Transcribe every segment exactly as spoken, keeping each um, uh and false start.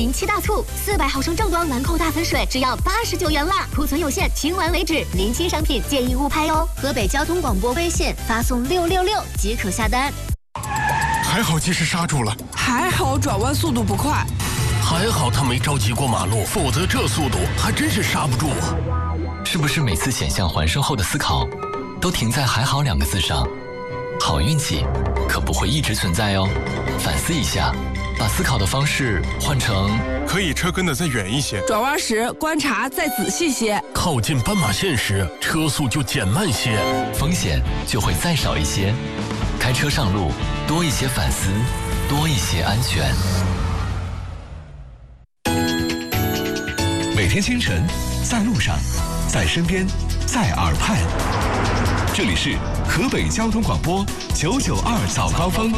零七大促，四百毫升正装兰蔻大粉水只要八十九元啦！库存有限，清完为止，临期商品建议勿拍哦。河北交通广播微信发送六六六即可下单。 还好及时刹住了， 还好转弯速度不快， 还好他没着急过马路，否则这速度还真是刹不住啊！ 是不是每次险象环生后的思考，都停在“还好”两个字上？好运气可不会一直存在哦，反思一下，把思考的方式换成可以车跟得再远一些， 转弯时观察再仔细些， 靠近斑马线时车速就减慢些， 风险就会再少一些。开车上路，多一些反思，多一些安全。 每天清晨，在路上，在身边，在耳畔。这里是河北交通广播九九二早高峰。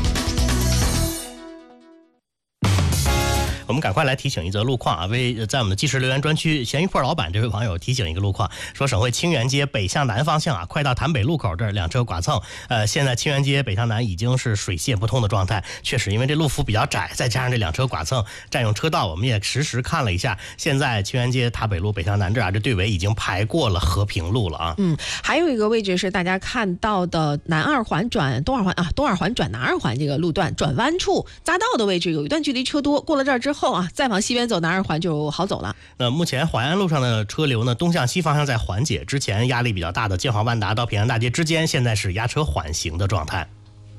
我们赶快来提醒一则路况啊！为在我们的即时留言专区，咸鱼铺老板这位网友提醒一个路况，说省会清源街北向南方向啊，快到潭北路口这儿两车剐蹭，呃，现在清源街北向南已经是水泄不通的状态。确实，因为这路幅比较窄，再加上这两车剐蹭占用车道，我们也实时看了一下，现在清源街塔北路北向南这儿啊，这队尾已经排过了和平路了啊。 嗯，还有一个位置是大家看到的南二环转东二环啊，东二环转南二环这个路段转弯处匝道的位置有一段距离车多，过了这儿之后啊，再往西边走南二环就好走了。 那目前淮安路上的车流呢，东向西方向在缓解，之前压力比较大的建华万达到平安大街之间，现在是压车缓行的状态。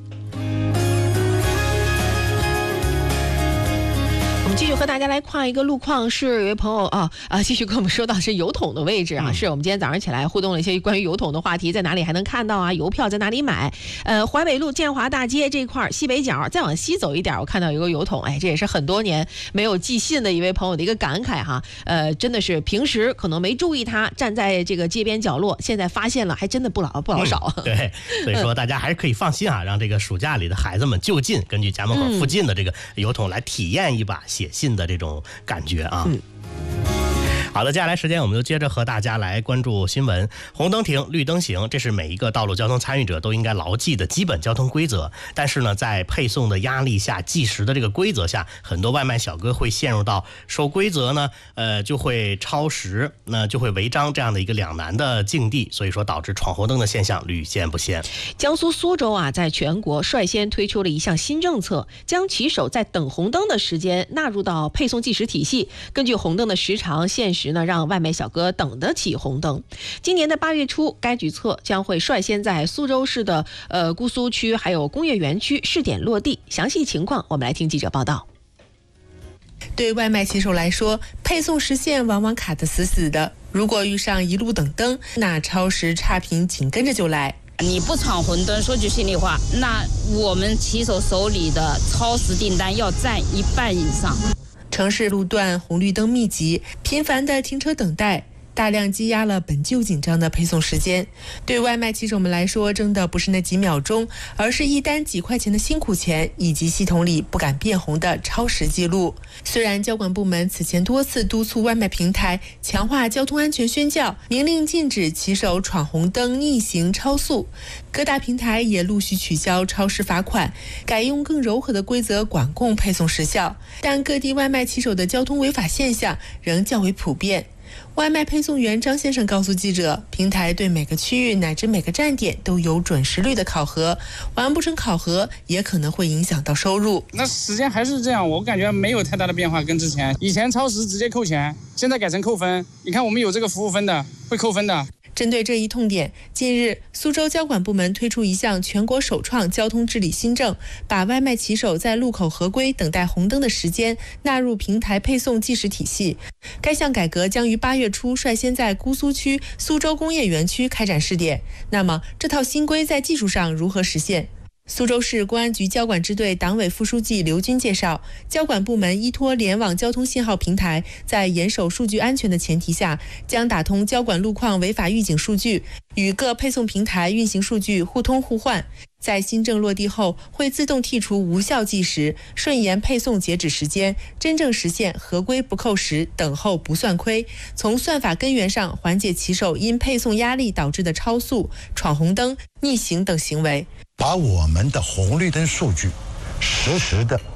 我们继续和大家来看一个路况，是有位朋友啊啊，继续跟我们说到是油桶的位置啊，嗯、是我们今天早上起来互动了一些关于油桶的话题，在哪里还能看到啊？邮票在哪里买？呃，淮北路建华大街这块西北角，再往西走一点，我看到有个油桶，哎，这也是很多年没有寄信的一位朋友的一个感慨哈。呃，真的是平时可能没注意它，站在这个街边角落，现在发现了，还真的不老不老少。 嗯、对，所以说大家还是可以放心啊，让这个暑假里的孩子们就近根据家门口附近的这个油桶来体验一把写信的这种感觉啊。嗯，好的，接下来时间我们就接着和大家来关注新闻。红灯停，绿灯行，这是每一个道路交通参与者都应该牢记的基本交通规则。但是呢，在配送的压力下，计时的这个规则下，很多外卖小哥会陷入到守规则呢，呃，就会超时，那就会违章这样的一个两难的境地。所以说，导致闯红灯的现象屡见不鲜。 江苏苏州啊，在全国率先推出了一项新政策，将骑手在等红灯的时间纳入到配送计时体系，根据红灯的时长限时呢，让外卖小哥等得起红灯。今年的八月初，该举措将会率先在苏州市的呃姑苏区还有工业园区试点落地。详细情况，我们来听记者报道。 对外卖骑手来说，配送时限往往卡得死死的，如果遇上一路等灯，那超时差评紧跟着就来。 你不闯红灯，说句心里话，那我们骑手手里的超时订单要占一半以上。 城市路段红绿灯密集，频繁的停车等待，大量积压了本就紧张的配送时间。对外卖骑手们来说，争的不是那几秒钟，而是一单几块钱的辛苦钱，以及系统里不敢变红的超时记录。虽然交管部门此前多次督促外卖平台强化交通安全宣教，明令禁止骑手闯红灯、逆行、超速，各大平台也陆续取消超时罚款，改用更柔和的规则管控配送时效，但各地外卖骑手的交通违法现象仍较为普遍。外卖配送员张先生告诉记者，平台对每个区域乃至每个站点都有准时率的考核，完不成考核也可能会影响到收入。 那时间还是这样，我感觉没有太大的变化，跟之前以前超时直接扣钱，现在改成扣分。你看我们有这个服务分的，会扣分的。 针对这一痛点，近日苏州交管部门推出一项全国首创交通治理新政，把外卖骑手在路口合规等待红灯的时间纳入平台配送计时体系。该项改革将于八月初率先在姑苏区苏州工业园区开展试点。那么这套新规在技术上如何实现？苏州市公安局交管支队党委副书记刘军介绍，交管部门依托联网交通信号平台，在严守数据安全的前提下，将打通交管路况违法预警数据，与各配送平台运行数据互通互换。在新政落地后，会自动剔除无效计时，顺延配送截止时间，真正实现合规不扣时，等候不算亏，从算法根源上缓解骑手因配送压力导致的超速、闯红灯、逆行等行为。 把我们的红绿灯数据实时的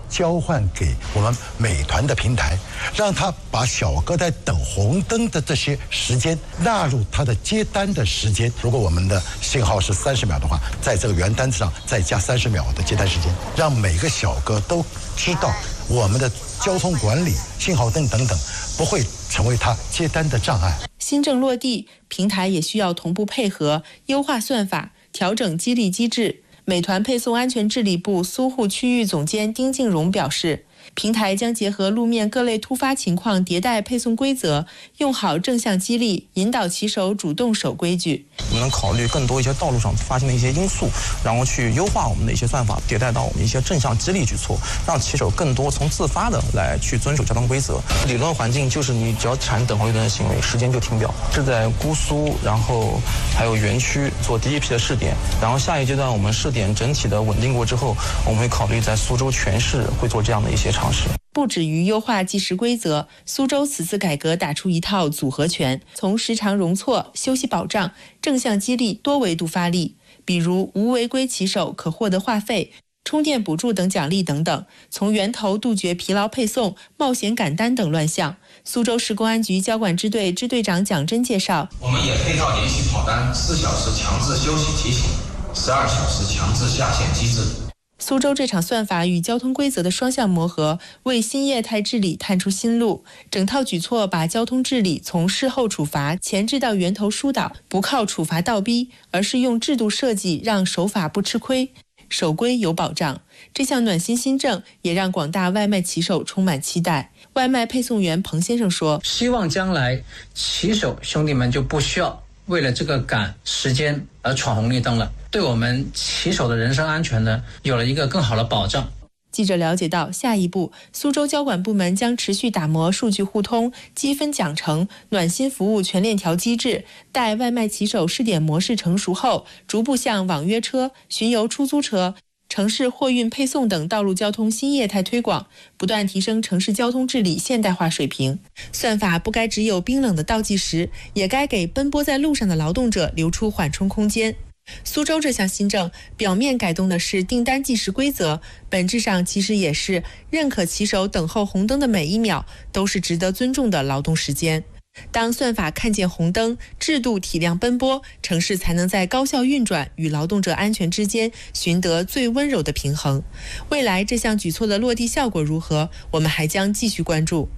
交换给我们美团的平台，让他把小哥在等红灯的这些时间纳入他的接单的时间。如果我们的信号是三十秒的话，在这个原单子上再加三十秒的接单时间，让每个小哥都知道我们的交通管理、信号灯等等不会成为他接单的障碍。 新政落地，平台也需要同步配合，优化算法，调整激励机制。美团配送安全治理部苏沪区域总监丁敬荣表示，平台将结合路面各类突发情况迭代配送规则，用好正向激励，引导骑手主动守规矩。 我们能考虑更多一些道路上发生的一些因素，然后去优化我们的一些算法，迭代到我们一些正向激励举措，让骑手更多从自发的来去遵守交通规则。理论环境就是你只要产等红绿灯的行为，时间就停表。是在姑苏，然后还有园区做第一批的试点，然后下一阶段我们试点整体的稳定过之后，我们会考虑在苏州全市会做这样的一些尝试。 不止于优化计时规则，苏州此次改革打出一套组合拳，从时长容错、休息保障、正向激励多维度发力，比如无违规骑手可获得话费、充电补助等奖励等等，从源头杜绝疲劳配送、冒险赶单等乱象。苏州市公安局交管支队支队长蒋真介绍， 我们也配套连续跑单、四小时强制休息提醒、十二小时强制下线机制。 苏州这场算法与交通规则的双向磨合，为新业态治理探出新路。整套举措把交通治理从事后处罚前置到源头疏导，不靠处罚倒逼，而是用制度设计让守法不吃亏，守规有保障。这项暖心新政也让广大外卖骑手充满期待。外卖配送员彭先生说， 希望将来骑手兄弟们就不需要为了这个赶时间而闯红绿灯了，对我们骑手的人身安全呢有了一个更好的保障。 记者了解到，下一步苏州交管部门将持续打磨数据互通、积分奖惩、暖心服务全链条机制，待外卖骑手试点模式成熟后，逐步向网约车、巡游出租车、城市货运配送等道路交通新业态推广，不断提升城市交通治理现代化水平。算法不该只有冰冷的倒计时，也该给奔波在路上的劳动者留出缓冲空间。苏州这项新政表面改动的是订单计时规则，本质上其实也是认可骑手等候红灯的每一秒都是值得尊重的劳动时间。当算法看见红灯，制度体谅奔波，城市才能在高效运转与劳动者安全之间寻得最温柔的平衡。未来这项举措的落地效果如何，我们还将继续关注。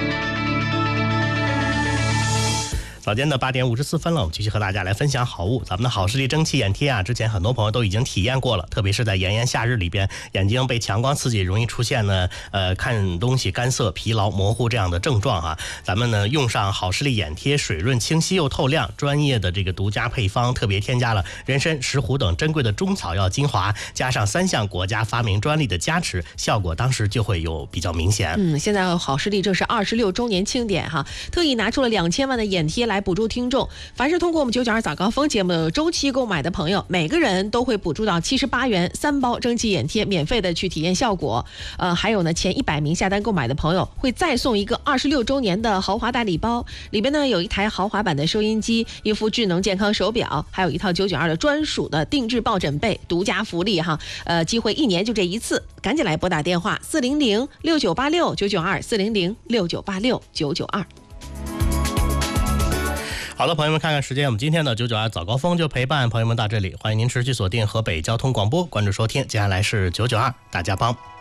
早间的八点五十四分了，我们继续和大家来分享好物。咱们的好视力蒸汽眼贴啊，之前很多朋友都已经体验过了，特别是在炎炎夏日里边，眼睛被强光刺激，容易出现呢呃看东西干涩、疲劳、模糊这样的症状啊。咱们呢用上好视力眼贴，水润清晰又透亮，专业的这个独家配方，特别添加了人参、石斛等珍贵的中草药精华，加上三项国家发明专利的加持，效果当时就会有比较明显。 嗯，现在好视力正是二十六周年庆典哈，特意拿出了两千万的眼贴来补助听众。凡是通过我们九九二早高峰节目的周期购买的朋友，每个人都会补助到七十八元，三包蒸汽眼贴，免费的去体验效果。呃，还有呢，前一百名下单购买的朋友会再送一个二十六周年的豪华大礼包，里边呢有一台豪华版的收音机，一副智能健康手表，还有一套九九二的专属的定制抱枕被，独家福利哈。呃，机会一年就这一次，赶紧来拨打电话四零零六九八六九九二四零零六九八六九九二。 好的，朋友们，看看时间，我们今天的九九二早高峰就陪伴朋友们到这里，欢迎您持续锁定河北交通广播，关注收听。接下来是九九二大家帮。